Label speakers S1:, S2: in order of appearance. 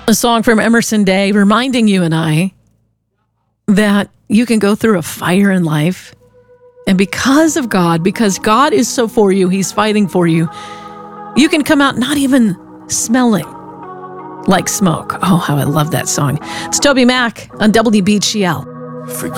S1: A song from Emerson Day reminding you and I that you can go through a fire in life, and because God is so for you, He's fighting for you, you can come out not even smelling like smoke. Oh, how I love that song. It's Toby Mac on WBGL.